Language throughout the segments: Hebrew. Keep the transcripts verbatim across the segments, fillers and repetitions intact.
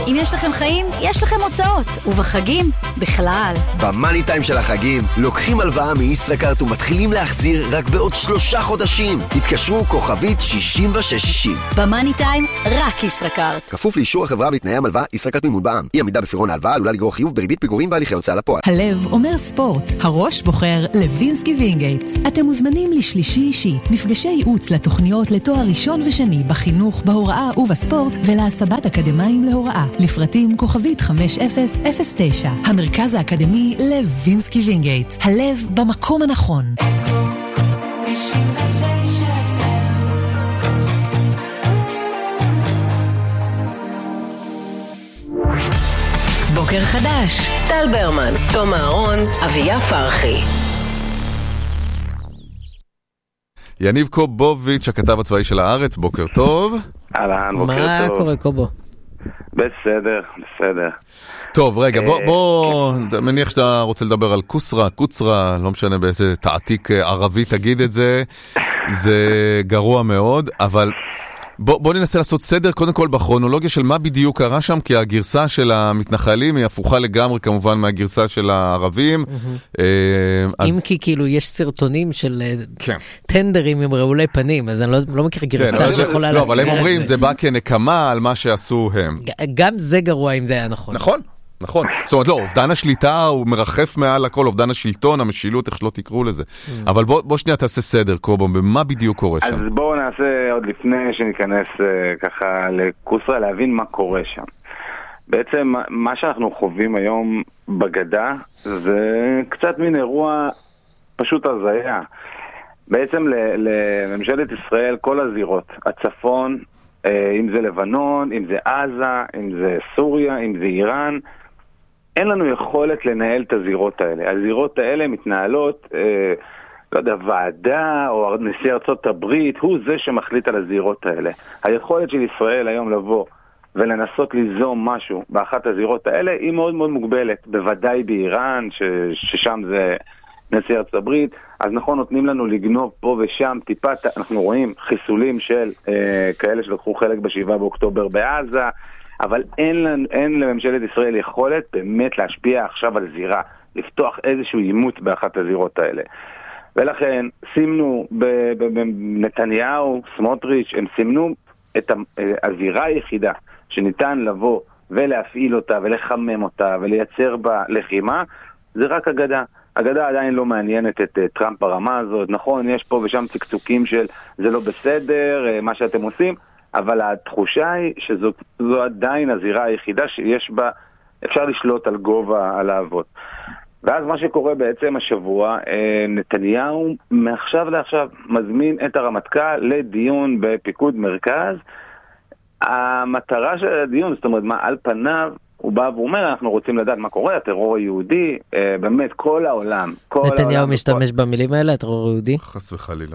אם יש לכם חיים, יש לכם הוצאות, ובחגים, בכלל. במאני טיים של החגים, לוקחים הלוואה מישראכרט ומתחילים להחזיר רק בעוד שלושה חודשים. התקשרו כוכבית שישים ושש שישים. במאני טיים, רק ישראכרט. כפוף לאישור החברה ולתנאי המלוואה, ישראכרט מימון בע"מ. אי עמידה בפירעון ההלוואה עלולה לגרור חיוב בריבית פיגורים והליכי הוצאה לפועל. הלב אומר ספורט, הראש בוחר לוינסקי וינגייט. אתם מוזמנים לשלישי אישי, מפגשי ייעוץ לתוכניות לתואר ראשון ושני בחינוך, בהוראה ובספורט ולהסבת אקדמיים להוראה. לפרטים כוכבית חמש אפס אפס תשע. המרכז האקדמי לוינסקי וינגייט. הלב במקום הנכון. בוקר חדש, טל ברמן, תום אהרון, אביה פרחי. יניב קובוביץ', הכתב הצבאי של הארץ, בוקר טוב. אהלן, בוקר מה טוב. מה קורה, קובו? בסדר, בסדר. טוב, רגע, בוא, בוא, מניח שאתה רוצה לדבר על קוסרה, קוצרה, לא משנה באיזה תעתיק ערבי תגיד את זה, זה גרוע מאוד, אבל בוא, בוא ננסה לעשות סדר קודם כל בכרונולוגיה של מה בדיוק קרה שם, כי הגרסה של המתנחלים היא הפוכה לגמרי כמובן מהגרסה של הערבים. אם כי כאילו יש סרטונים של טנדרים עם רעולי פנים, אז אני לא מכיר גרסה שיכולה להסביר. לא, אבל הם אומרים זה בא כנקמה על מה שעשו הם. גם זה גרוע אם זה היה נכון. נכון. נכון, זאת אומרת לא, אובדן השליטה הוא מרחף מעל הכל, אובדן השלטון, המשילות, איך שלא תקראו לזה. אבל בוא, בוא שנייה תעשה סדר, קובו, במה בדיוק קורה שם? אז בואו נעשה עוד לפני שניכנס ככה לקוסרה, להבין מה קורה שם. בעצם מה שאנחנו חווים היום בגדה, זה קצת מין אירוע פשוט הזיה. בעצם לממשלת ישראל כל הזירות, הצפון, אם זה לבנון, אם זה עזה, אם זה סוריה, אם זה איראן, אין לנו יכולת לנהל את הזירות האלה. הזירות האלה מתנהלות, אה, לא יודע, ועדה או נשיא ארצות הברית, הוא זה שמחליט על הזירות האלה. היכולת של ישראל היום לבוא ולנסות ליזום משהו באחת הזירות האלה היא מאוד מאוד מוגבלת, בוודאי באיראן, ש, ששם זה נשיא ארצות הברית, אז נכון, נותנים לנו לגנוב פה ושם טיפה, אנחנו רואים חיסולים של אה, כאלה שלקחו חלק בשבעה באוקטובר בעזה, אבל אין, אין לממשלת ישראל יכולת באמת להשפיע עכשיו על זירה, לפתוח איזשהו עימות באחת הזירות האלה. ולכן סימנו בנתניהו, סמוטריץ', הם סימנו את הזירה היחידה שניתן לבוא ולהפעיל אותה ולחמם אותה ולייצר בה לחימה, זה רק הגדה. הגדה עדיין לא מעניינת את טראמפ ברמה הזאת. נכון, יש פה ושם צקצוקים של זה לא בסדר, מה שאתם עושים, אבל התחושה היא שזו עדיין הזירה היחידה שיש בה, אפשר לשלוט על גובה הלהבות. ואז מה שקורה בעצם השבוע, נתניהו מעכשיו לעכשיו מזמין את הרמטכ"ל לדיון בפיקוד מרכז. המטרה של הדיון, זאת אומרת, מה על פניו, הוא בא ואומר, אנחנו רוצים לדעת מה קורה, הטרור היהודי, באמת כל העולם. כל נתניהו העולם משתמש בכל... במילים האלה, הטרור היהודי? חס וחלילה.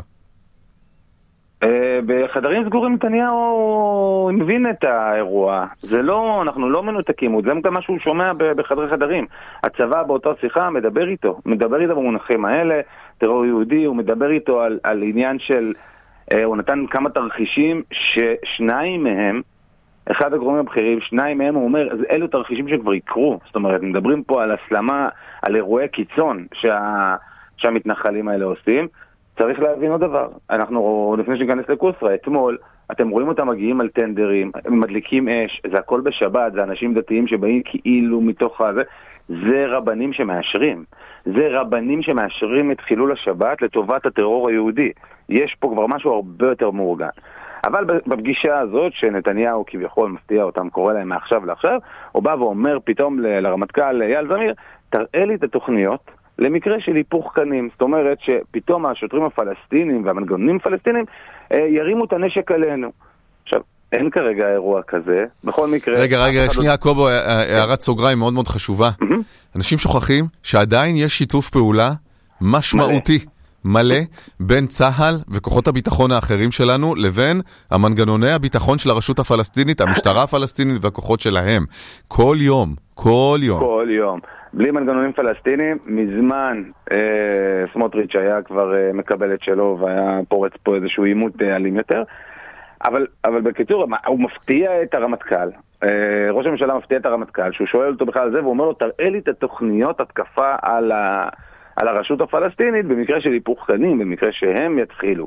בחדרים סגורים נתניהו מבין את האירוע. זה לא, אנחנו לא מנותקים, זה גם מה שהוא שומע בחדרי חדרים. הצבא באותה שיחה מדבר איתו, מדבר איתו במונחים האלה, טרור יהודי, הוא מדבר איתו על, על עניין של, הוא נתן כמה תרחישים ששניים מהם, אחד הגורמים הבכירים, שניים מהם הוא אומר, אלו תרחישים שכבר יקרו. זאת אומרת, מדברים פה על הסלמה, על אירועי קיצון שה, שהמתנחלים האלה עושים. צריך להבין עוד דבר. אנחנו, לפני שניכנס לקוסרה, אתמול, אתם רואים אותם מגיעים על טנדרים, הם מדליקים אש, זה הכל בשבת, זה אנשים דתיים שבאים כאילו מתוך הזה. זה רבנים שמאשרים. זה רבנים שמאשרים את חילול השבת לטובת הטרור היהודי. יש פה כבר משהו הרבה יותר מאורגן. אבל בפגישה הזאת, שנתניהו כביכול מפתיע אותם, קורא להם מעכשיו לעכשיו, הוא בא ואומר פתאום לרמטכ"ל אייל זמיר, תראה לי את התוכניות למקרה של היפוך קנים. זאת אומרת שפתאום השוטרים הפלסטינים והמנגנונים הפלסטינים ירימו את הנשק עלינו. עכשיו, אין כרגע אירוע כזה. בכל מקרה... רגע, רגע, שנייה, קובו, הערת סוגריים מאוד מאוד חשובה. אנשים שוכחים שעדיין יש שיתוף פעולה משמעותי. מלא בין צהל וכוחות הביטחון האחרים שלנו לבין המנגנוני הביטחון של הרשות הפלסטינית, המשטרה הפלסטינית והכוחות שלהם. כל יום, כל יום. כל יום. בלי מנגנונים פלסטינים, מזמן אה, סמוטריץ' היה כבר אה, מקבל את שלו והיה פורץ פה איזשהו עימות אה, אלים יותר. אבל, אבל בקיצור, הוא מפתיע את הרמטכ"ל. ראש הממשלה מפתיע את הרמטכ"ל, שהוא שואל אותו בכלל על זה, והוא אומר לו, תראה לי את התוכניות התקפה על, ה... על הרשות הפלסטינית, במקרה של היפוך קנים, במקרה שהם יתחילו.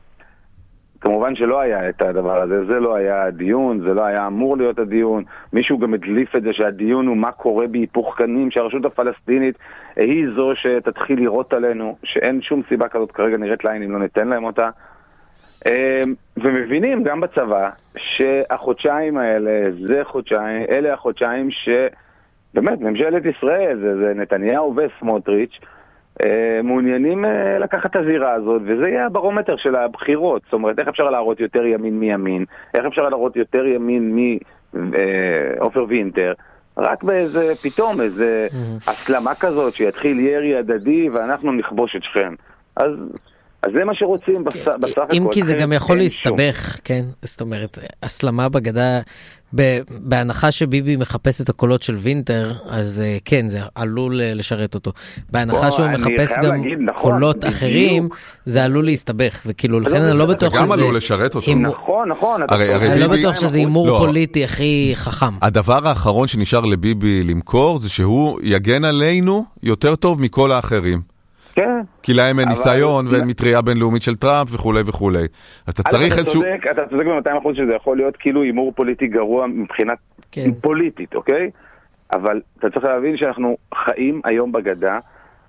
כמובן שלא היה את הדבר הזה, זה לא היה הדיון, זה לא היה אמור להיות הדיון, מישהו גם הדליף את זה שהדיון הוא מה קורה בהיפוך קנים, שהרשות הפלסטינית היא זו שתתחיל לראות עלינו, שאין שום סיבה כזאת כרגע נראית לעין אם לא ניתן להם אותה. ומבינים גם בצבא שהחודשיים האלה, זה חודשיים, אלה החודשיים שבאמת ממשלת ישראל, זה, זה נתניהו וסמוטריץ', מעוניינים לקחת את הזירה הזאת, וזה יהיה הברומטר של הבחירות. זאת אומרת, איך אפשר להראות יותר ימין מימין, איך אפשר להראות יותר ימין מאופר וינטר, רק באיזה פתאום, איזה הסלמה כזאת שיתחיל ירי הדדי ואנחנו נכבוש את שכם. אז... אז זה מה שרוצים בסך הכל. אם כי זה גם יכול להסתבך, כן? זאת אומרת, הסלמה בגדה, בהנחה שביבי מחפש את הקולות של וינטר, אז כן, זה עלול לשרת אותו. בהנחה שהוא מחפש גם קולות אחרים, זה עלול להסתבך, וכאילו, לכן אני לא בטוח שזה... זה גם עלול לשרת אותו. נכון, נכון. אני לא בטוח שזה הימור פוליטי הכי חכם. הדבר האחרון שנשאר לביבי למכור, זה שהוא יגן עלינו יותר טוב מכל האחרים. כי להם אין ניסיון ואין מטריה בינלאומית של טראמפ וכולי וכולי. אז אתה צריך איזשהו... אתה צודק ב-מאתיים אחוז שזה יכול להיות כאילו הימור פוליטי גרוע מבחינת פוליטית, אוקיי? אבל אתה צריך להבין שאנחנו חיים היום בגדה,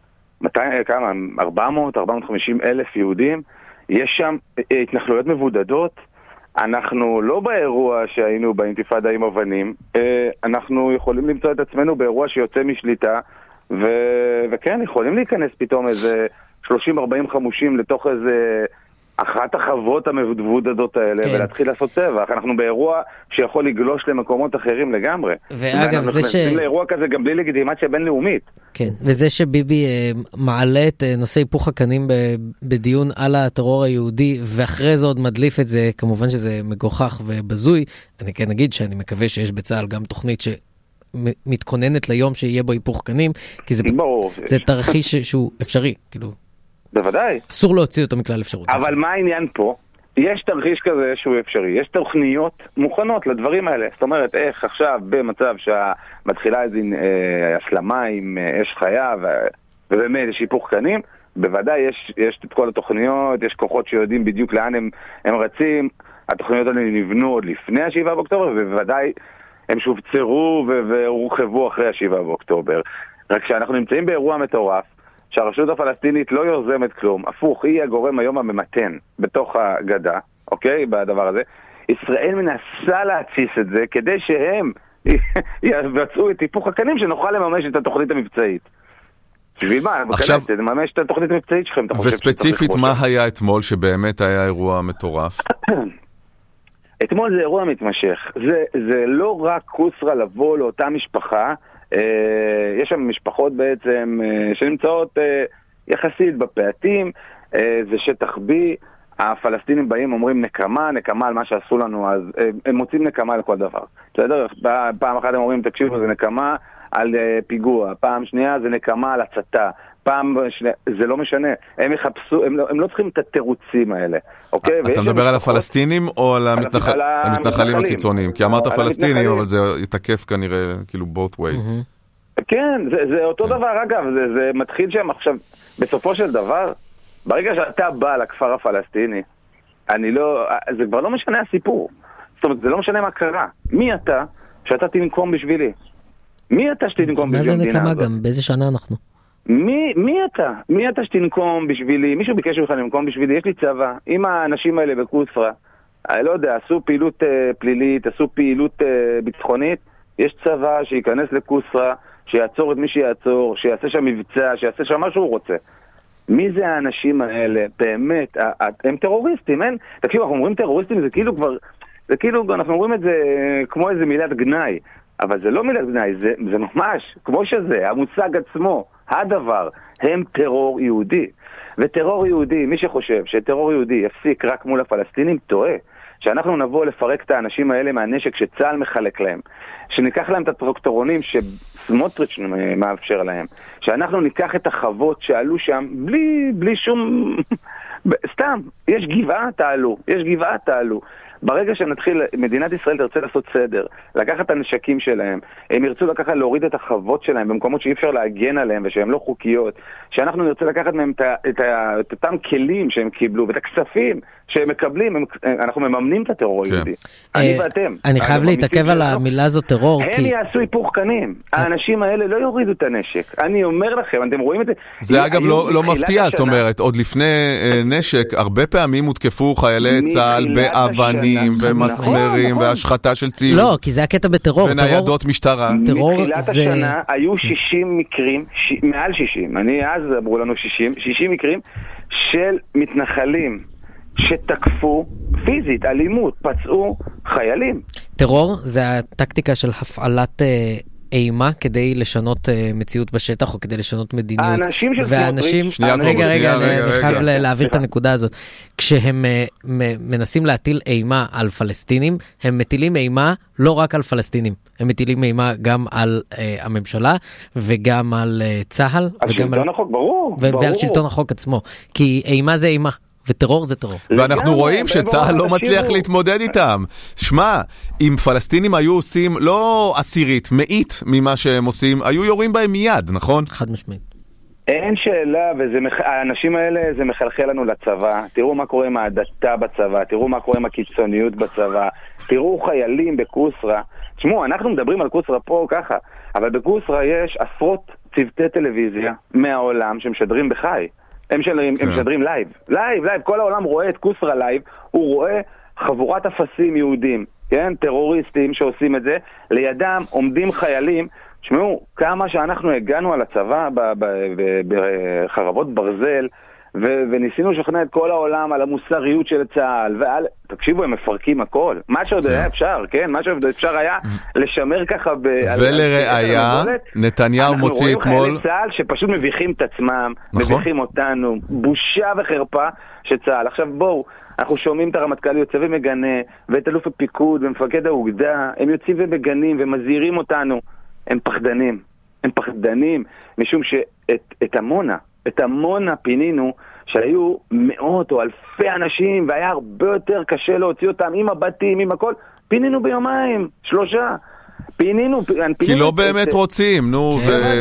כמה? ארבע מאות ארבע מאות וחמישים אלף יהודים, יש שם התנחלויות מבודדות, אנחנו לא באירוע שהיינו באינתיפאדה עם אבנים, אנחנו יכולים למצוא את עצמנו באירוע שיוצא משליטה, ו- וכן, יכולים להיכנס פתאום איזה שלושים ארבעים חמושים לתוך איזה אחת החוות המבודדות האלה, כן. ולהתחיל לעשות טבח. אנחנו באירוע שיכול לגלוש למקומות אחרים לגמרי. ואגב, זה ש... אנחנו לאירוע כזה גם בלי לגיטימציה בינלאומית. כן, וזה שביבי מעלה את נושא היפוך הקנים בדיון על הטרור היהודי, ואחרי זה עוד מדליף את זה, כמובן שזה מגוחך ובזוי. אני כן אגיד שאני מקווה שיש בצה"ל גם תוכנית ש... מתכוננת ליום שיהיה בו היפוך קנים, כי זה, זה תרחיש שהוא אפשרי, כאילו. בוודאי. אסור להוציא אותו מכלל אפשרות. אבל מה העניין פה? יש תרחיש כזה שהוא אפשרי. יש תוכניות מוכנות לדברים האלה. זאת אומרת, איך עכשיו במצב שמתחילה איזו אה, הסלמה עם אה, אש חיה, ו... ובאמת יש היפוך קנים, בוודאי יש, יש את כל התוכניות, יש כוחות שיודעים בדיוק לאן הם, הם רצים. התוכניות האלה נבנו עוד לפני השבעה באוקטובר, ובוודאי הם שובצרו והורחבו אחרי השבעה באוקטובר. רק שאנחנו נמצאים באירוע מטורף, שהרשות הפלסטינית לא יוזמת כלום, הפוך, היא הגורם היום הממתן בתוך הגדה, אוקיי? בדבר הזה. ישראל מנסה להציס את זה כדי שהם יבצעו את היפוך הקנים שנוכל לממש את התוכנית המבצעית. בשביל מה? עכשיו... לממש את התוכנית המבצעית שלכם. וספציפית, מה היה אתמול שבאמת היה אירוע מטורף? אתמול זה אירוע מתמשך. זה, זה לא רק קוסרה לבוא לאותה משפחה, אה, יש שם משפחות בעצם אה, שנמצאות אה, יחסית בפעטים, אה, זה שטח בי, הפלסטינים באים אומרים נקמה, נקמה על מה שעשו לנו, אז אה, הם מוצאים נקמה על כל דבר. בסדר? פעם אחת הם אומרים, תקשיבו, זה נקמה על אה, פיגוע, פעם שנייה זה נקמה על הצתה, פעם שנייה, זה לא משנה, הם יחפשו, הם לא, הם לא צריכים את התירוצים האלה, אוקיי? אתה מדבר על הפלסטינים או על המתנחלים הקיצוניים? כי אמרת פלסטינים, אבל זה יתקף כנראה, כאילו, both ways. כן, זה אותו דבר, אגב, זה מתחיל שם עכשיו, בסופו של דבר, ברגע שאתה בא לכפר הפלסטיני, אני לא, זה כבר לא משנה הסיפור. זאת אומרת, זה לא משנה מה קרה. מי אתה שאתה תנקום בשבילי? מי אתה שתנקום בשביל המדינה הזאת? מה זה נקמה גם? באיזה שנה אנחנו? מי, מי אתה? מי אתה שתנקום בשבילי? מישהו ביקש ממך לנקום בשבילי? יש לי צבא. אם האנשים האלה בקוסרה, אני לא יודע, עשו פעילות uh, פלילית, עשו פעילות uh, ביטחונית, יש צבא שיכנס לקוסרה, שיעצור את מי שיעצור, שיעשה שם מבצע, שיעשה שם מה שהוא רוצה. מי זה האנשים האלה? באמת, הם טרוריסטים, אין? תקשיבו, אנחנו אומרים טרוריסטים, זה כאילו כבר, זה כאילו, אנחנו אומרים את זה כמו איזה מילת גנאי, אבל זה לא מילת גנאי, זה, זה ממש, כמו שזה, המושג עצמו, הדבר, הם טרור יהודי. וטרור יהודי, מי שחושב שטרור יהודי יפסיק רק מול הפלסטינים, טועה. שאנחנו נבוא לפרק את האנשים האלה מהנשק שצה"ל מחלק להם, שניקח להם את הטרקטורונים שסמוטריץ' מאפשר להם, שאנחנו ניקח את החוות שעלו שם בלי, בלי שום... סתם, יש גבעה תעלו, יש גבעה תעלו. ברגע שנתחיל, מדינת ישראל תרצה לעשות סדר, לקחת את הנשקים שלהם, הם ירצו לקחת להוריד את החוות שלהם במקומות שאי אפשר להגן עליהם ושהם לא חוקיות, שאנחנו נרצה לקחת מהם את, את, את אותם כלים שהם קיבלו ואת הכספים שהם מקבלים, הם, אנחנו מממנים את הטרור היהודי. אני ואתם. אני חייב להתעכב על המילה הזאת טרור. הם יעשו היפוך קנים. האנשים האלה לא יורידו את הנשק. אני אומר לכם, אתם רואים את זה? זה אגב לא מפתיע, זאת אומרת, עוד לפני נשק, הרבה פעמים הותקפו חיילי צה"ל באבנים ומסמרים והשחתה של ציוד. לא, כי זה הקטע בטרור. וניידות משטרה. מתחילת השנה היו שישים מקרים, מעל שישים, אני אז אמרו לנו שישים, שישים מקרים של מתנחלים שתקפו פיזית, אלימות, פצעו חיילים. טרור זה הטקטיקה של הפעלת אימה כדי לשנות מציאות בשטח או כדי לשנות מדיניות. האנשים של והאנשים, רגע, רגע, אני חייב להעביר את הנקודה הזאת. כשהם מנסים להטיל אימה על פלסטינים, הם מטילים אימה לא רק על פלסטינים, הם מטילים אימה גם על הממשלה וגם על צה"ל. על שלטון החוק, ברור. ועל שלטון החוק עצמו. כי אימה זה אימה. וטרור זה טרור. ואנחנו רואים שצה"ל לא מצליח להתמודד איתם. שמע, אם פלסטינים היו עושים לא עשירית, מאית ממה שהם עושים, היו יורים בהם מיד, נכון? חד משמעית. אין שאלה, והאנשים האלה זה מחלחל לנו לצבא. תראו מה קורה עם ההדתה בצבא, תראו מה קורה עם הקיצוניות בצבא, תראו חיילים בקוסרה. תשמעו, אנחנו מדברים על קוסרה פה ככה, אבל בקוסרה יש עשרות צוותי טלוויזיה מהעולם שמשדרים בחי. הם משדרים, הם משדרים לייב, לייב, לייב, כל העולם רואה את קוסרה לייב, הוא רואה חבורת אפסים יהודים, כן, טרוריסטים שעושים את זה, לידם עומדים חיילים, שמעו, כמה שאנחנו הגענו על הצבא בחרבות ברזל, ו- וניסינו לשכנע את כל העולם על המוסריות של צה"ל, ועל, תקשיבו, הם מפרקים הכל, מה שעוד היה אפשר, כן, מה שעוד אפשר היה לשמר ככה ב... ולראיה, נתניהו מוציא אתמול... אנחנו רואים חיילי צה"ל שפשוט מביכים את עצמם, מביכים אותנו, בושה וחרפה שצה"ל. עכשיו בואו, אנחנו שומעים את הרמטכ"ל יוצא ומגנה, ואת אלוף הפיקוד ומפקד האוגדה, הם יוצאים ומגנים ומזהירים אותנו, הם פחדנים, הם פחדנים, משום שאת את עמונה, את עמונה פינינו, שהיו מאות או אלפי אנשים, והיה הרבה יותר קשה להוציא אותם עם הבתים, עם הכל, פינינו ביומיים, שלושה. פינינו, כי לא באמת רוצים, נו,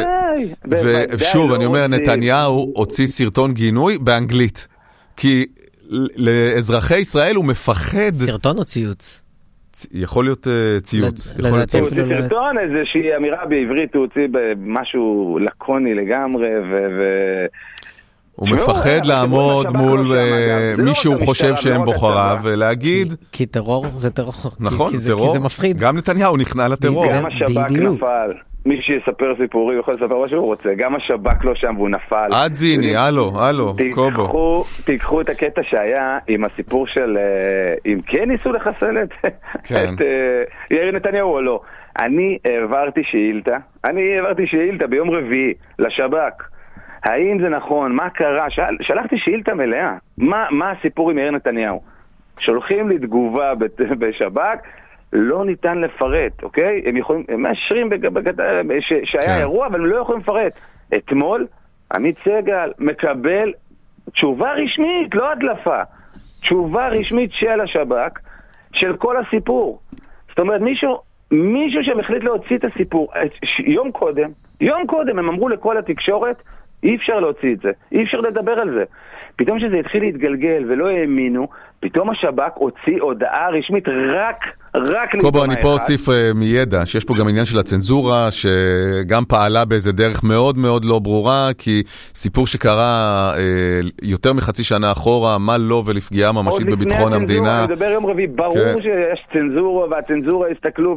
ושוב, אני אומר, נתניהו הוציא סרטון גינוי באנגלית, כי לאזרחי ישראל הוא מפחד... סרטון או ציוץ? יכול להיות ציוץ. הוא הוציא סרטון, איזושהי אמירה בעברית, הוא הוציא משהו לקוני לגמרי, ו... הוא מפחד לעמוד מול מי שהוא חושב שהם בוחריו ולהגיד... כי טרור זה טרור. נכון, טרור. כי זה מפחיד. גם נתניהו נכנע לטרור. גם השב"כ נפל. מי שיספר סיפורים יכול לספר מה שהוא רוצה. גם השב"כ לא שם והוא נפל. עד זיני, הלו, הלו, קובו. תיקחו את הקטע שהיה עם הסיפור של... אם כן ניסו לחסל את יאיר נתניהו או לא. אני העברתי שאילתה. אני העברתי שאילתה ביום רביעי לשב"כ. האם זה נכון? מה קרה? שאל, שלחתי שאילתה מלאה. מה, מה הסיפור עם יאיר נתניהו? שולחים לי תגובה בשב"כ, לא ניתן לפרט, אוקיי? הם יכולים, הם מאשרים בגדה, ש, שהיה כן. אירוע, אבל הם לא יכולים לפרט. אתמול, עמית סגל מקבל תשובה רשמית, לא הדלפה. תשובה רשמית של השב"כ, של כל הסיפור. זאת אומרת, מישהו, מישהו שמחליט להוציא את הסיפור, יום קודם, יום קודם הם אמרו לכל התקשורת, אי אפשר להוציא את זה, אי אפשר לדבר על זה. פתאום שזה התחיל להתגלגל ולא האמינו, פתאום השב"כ הוציא הודעה רשמית רק, רק קובו, אני פה אוסיף uh, מידע, שיש פה גם עניין של הצנזורה, שגם פעלה באיזה דרך מאוד מאוד לא ברורה, כי סיפור שקרה uh, יותר מחצי שנה אחורה, מה לא ולפגיעה ממשית בביטחון המדינה. אני מדבר יום רביעי, ברור כן. שיש צנזורה, והצנזורה הסתכלו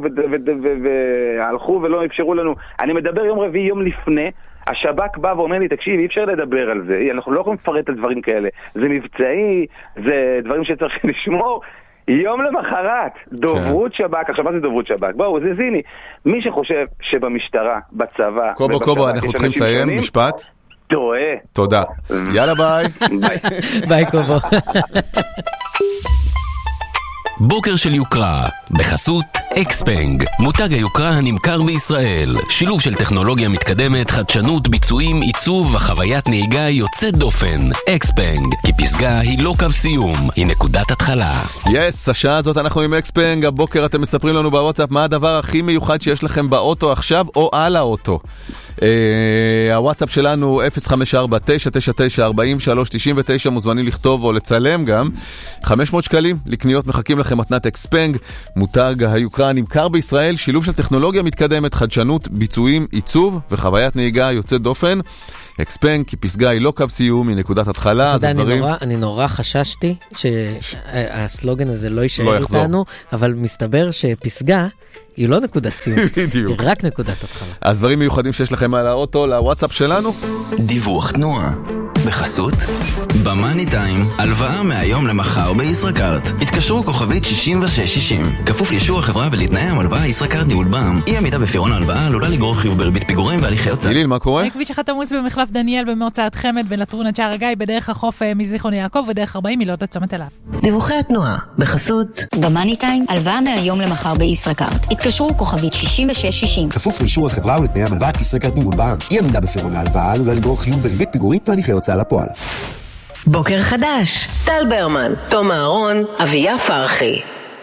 והלכו ולא אפשרו לנו. אני מדבר יום רביעי, יום לפני, השב"כ בא ואומר לי, תקשיב, אי אפשר לדבר על זה, אנחנו לא יכולים לפרט על דברים כאלה, זה מבצעי, זה דברים שצריכים לשמור. יום למחרת, דוברות שב"כ, עכשיו מה זה דוברות שב"כ? בואו, זה זיני. מי שחושב שבמשטרה, בצבא... קובו, קובו, אנחנו צריכים לסיים, משפט? טועה. תודה. יאללה, ביי. ביי, קובו. בוקר של יוקרה, בחסות אקספנג, מותג היוקרה הנמכר בישראל. שילוב של טכנולוגיה מתקדמת, חדשנות, ביצועים, עיצוב וחוויית נהיגה יוצאת דופן. אקספנג, כי פסגה היא לא קו סיום, היא נקודת התחלה. יס, yes, השעה הזאת אנחנו עם אקספנג. הבוקר אתם מספרים לנו בוואטסאפ מה הדבר הכי מיוחד שיש לכם באוטו עכשיו או על האוטו. Uh, הוואטסאפ שלנו אפס חמש ארבע תשע תשע תשע ארבע שלוש תשע תשע, מוזמנים לכתוב או לצלם גם. חמש מאות שקלים לקניות, מחכים לכם מתנת אקספנג, מותג היוקרה נמכר בישראל, שילוב של טכנולוגיה מתקדמת, חדשנות, ביצועים, עיצוב וחוויית נהיגה יוצאת דופן. אקספנג, כי פסגה היא לא קו סיום, היא נקודת התחלה. אתה יודע, אני, נורא, אני נורא חששתי שהסלוגן הזה לא יישאר איתנו, אבל מסתבר שפסגה היא לא נקודת סיום, היא רק נקודת התחלה. אז דברים מיוחדים שיש לכם על האוטו, לוואטסאפ שלנו. דיווח תנועה בחסות במאני טיים, הלוואה מהיום למחר בישראכרט. התקשרו כוכבית שישים ושש שישים, כפוף לאישור החברה ולתנאי המלוואה. ישראכרט ניהול בע"מ. אי עמידה בפירעון ההלוואה עלולה לגרור חיוב בריבית פיגורים והליכי הוצאה. גיליל, מה קורה? בכביש אחד עמוס במחלף דניאל במרצת חמד בין לטרון עד שער הגיא, בדרך החוף מזיכרון יעקב ודרך ארבעים מילות הצומת אליו. דיווחי התנועה בחסות במאני טיים, הלוואה מהיום למחר בישראכרט. התקשרו כוכבית שישים ושש שישים, כפוף לאישור החברה ולתנאי המלוואה. ישראכרט ניהול בע"מ. אי עמידה בפירעון ההלוואה עלולה לגרור חיוב בריבית פיגורים והליכי הוצאה לפועל. בוקר חדש, טל ברמן, תום אהרון, אביה פרחי.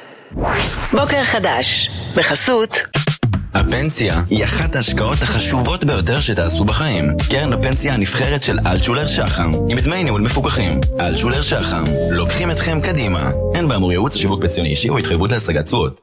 בוקר חדש בחסות הפנסיה היא אחת ההשקעות החשובות ביותר שתעשו בחיים. קרן הפנסיה הנבחרת של אלטשולר שחם, עם דמי ניהול מפוקחים. אלטשולר שחם, לוקחים אתכם קדימה. אין באמור ייעוץ שיווק פנסיוני אישי או התחייבות להשגת תשואות.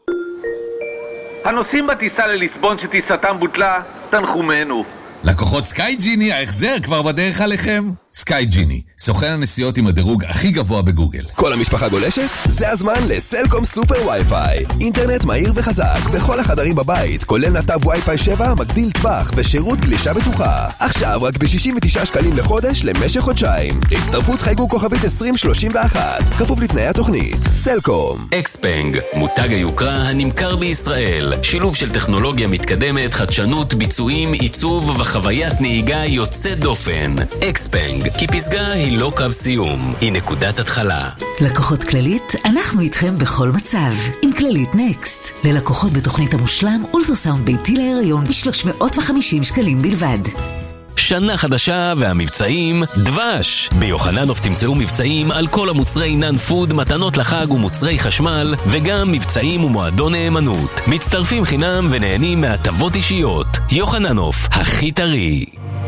הנוסעים בטיסה לליסבון שטיסתם בוטלה, תנחומנו. לקוחות סקאי ג'יני, ההחזר כבר בדרך עליכם. סקאי ג'יני, סוכן הנסיעות עם הדירוג הכי גבוה בגוגל. כל המשפחה גולשת? זה הזמן לסלקום סופר וי-פיי. אינטרנט מהיר וחזק בכל החדרים בבית, כולל נתב וי-פיי שבע, מגדיל טווח ושירות גלישה בטוחה. עכשיו רק ב-שישים ותשעה שקלים לחודש למשך חודשיים. הצטרפות חייגו כוכבית עשרים שלושים ואחת, כפוף לתנאי התוכנית. סלקום. אקספנג, מותג היוקרה הנמכר בישראל. שילוב של טכנולוגיה מתקדמת, חדשנות, ביצועים, עיצוב וחוויית נהיגה יוצאת דופן. אקספנג, כי פסגה היא לא קו סיום, היא נקודת התחלה. לקוחות כללית, אנחנו איתכם בכל מצב. עם כללית נקסט. ללקוחות בתוכנית המושלם, אולטרסאונד ביתי להיריון ב-שלוש מאות וחמישים שקלים בלבד. שנה חדשה והמבצעים דבש. ביוחננוף תמצאו מבצעים על כל המוצרי נאן פוד, מתנות לחג ומוצרי חשמל, וגם מבצעים ומועדון נאמנות. מצטרפים חינם ונהנים מהטבות אישיות. יוחננוף, הכי טרי.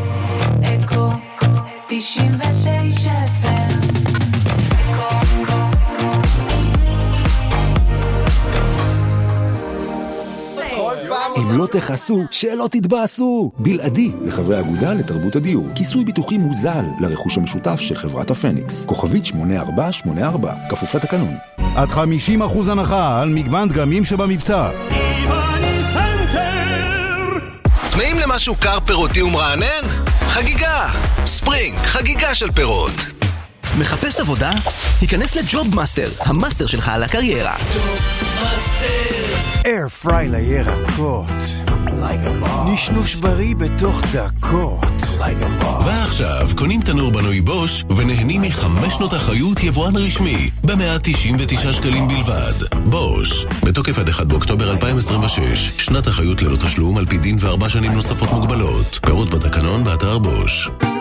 אקו תשעים ותשע אף אם. אם לא תחסו, שלא תתבאסו. בלעדי לחברי אגודה לתרבות הדיור. כיסוי ביטוחי מוזל לרכוש המשותף של חברת הפניקס. כוכבית שמונה ארבע שמונה ארבע, כפוף לתקנון. עד חמישים אחוז הנחה על מגוון דגמים שבמבצע. צמאים למשהו קר פירותי ומרענן? חגיגה! ספרינג, חגיגה של פירות. מחפש עבודה? היכנס לג'וב מאסטר, המאסטר שלך על הקריירה. אייר פריי לירקות, נשנוש בריא בתוך דקות. ועכשיו קונים תנור בנוי בוש ונהנים מחמש שנות אחריות יבואן רשמי ב-מאה תשעים ותשעה שקלים בלבד. בוש, בתוקף עד אחד באוקטובר אלפיים עשרים ושש, שנת אחריות ללא תשלום על פי דין וארבע שנים נוספות מוגבלות. פירוט בתקנון באתר בוש.